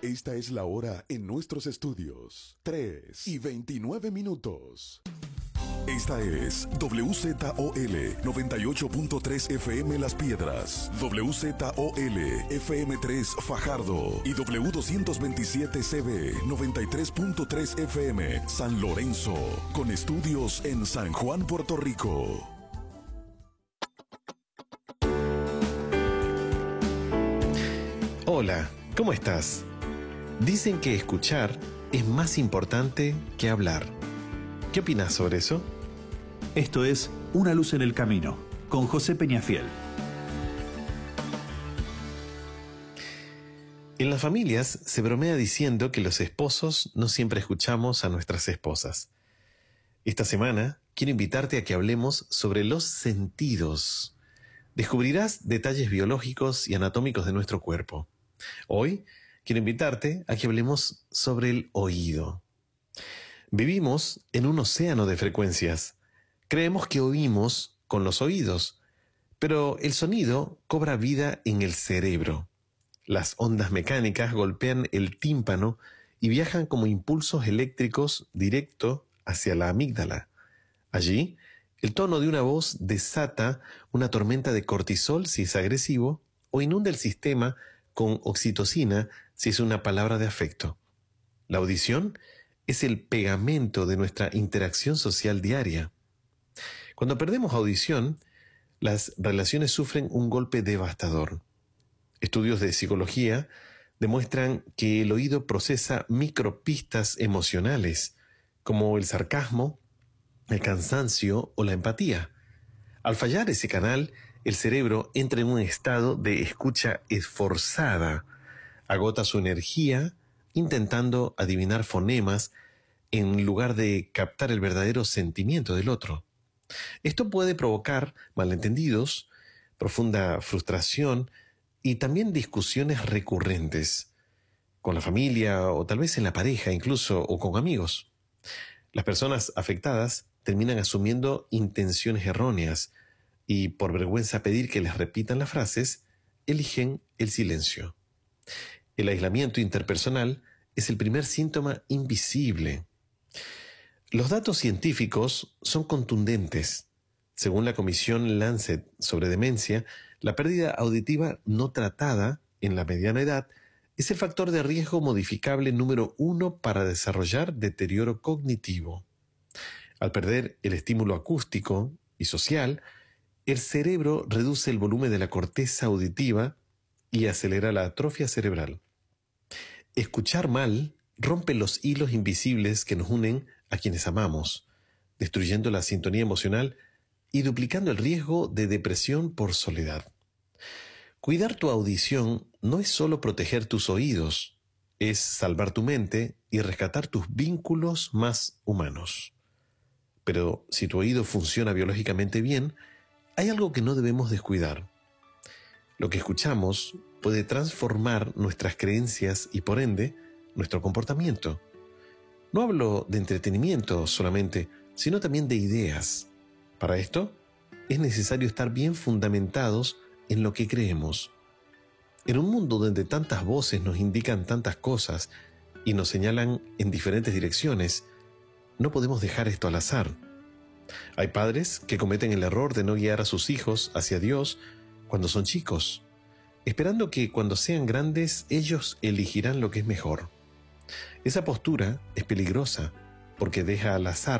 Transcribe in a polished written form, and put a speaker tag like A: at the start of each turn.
A: Esta es la hora en nuestros estudios. 3:29. Esta es WZOL 98.3 FM Las Piedras, WZOL FM3 Fajardo y W227CB 93.3 FM San Lorenzo, con estudios en San Juan, Puerto Rico.
B: Hola, ¿cómo estás? Dicen que escuchar es más importante que hablar. ¿Qué opinas sobre eso?
C: Esto es Una luz en el camino, con José Peñafiel.
B: En las familias se bromea diciendo que los esposos no siempre escuchamos a nuestras esposas. Esta semana quiero invitarte a que hablemos sobre los sentidos. Descubrirás detalles biológicos y anatómicos de nuestro cuerpo. Hoy quiero invitarte a que hablemos sobre el oído. Vivimos en un océano de frecuencias. Creemos que oímos con los oídos, pero el sonido cobra vida en el cerebro. Las ondas mecánicas golpean el tímpano y viajan como impulsos eléctricos directo hacia la amígdala. Allí, el tono de una voz desata una tormenta de cortisol si es agresivo o inunda el sistema con oxitocina si es una palabra de afecto. La audición es el pegamento de nuestra interacción social diaria. Cuando perdemos audición, las relaciones sufren un golpe devastador. Estudios de psicología demuestran que el oído procesa micropistas emocionales, como el sarcasmo, el cansancio o la empatía. Al fallar ese canal, el cerebro entra en un estado de escucha esforzada, agota su energía intentando adivinar fonemas en lugar de captar el verdadero sentimiento del otro. Esto puede provocar malentendidos, profunda frustración y también discusiones recurrentes con la familia o tal vez en la pareja incluso o con amigos. Las personas afectadas terminan asumiendo intenciones erróneas y por vergüenza pedir que les repitan las frases, eligen el silencio. El aislamiento interpersonal es el primer síntoma invisible. Los datos científicos son contundentes. Según la Comisión Lancet sobre demencia, la pérdida auditiva no tratada en la mediana edad es el factor de riesgo modificable número 1 para desarrollar deterioro cognitivo. Al perder el estímulo acústico y social, el cerebro reduce el volumen de la corteza auditiva y acelera la atrofia cerebral. Escuchar mal rompe los hilos invisibles que nos unen a quienes amamos, destruyendo la sintonía emocional y duplicando el riesgo de depresión por soledad. Cuidar tu audición no es solo proteger tus oídos, es salvar tu mente y rescatar tus vínculos más humanos. Pero si tu oído funciona biológicamente bien, hay algo que no debemos descuidar. Lo que escuchamos puede transformar nuestras creencias y por ende nuestro comportamiento. No hablo de entretenimiento solamente, sino también de ideas. Para esto, es necesario estar bien fundamentados en lo que creemos. En un mundo donde tantas voces nos indican tantas cosas y nos señalan en diferentes direcciones, no podemos dejar esto al azar. Hay padres que cometen el error de no guiar a sus hijos hacia Dios cuando son chicos, esperando que cuando sean grandes ellos elegirán lo que es mejor. Esa postura es peligrosa porque deja al azar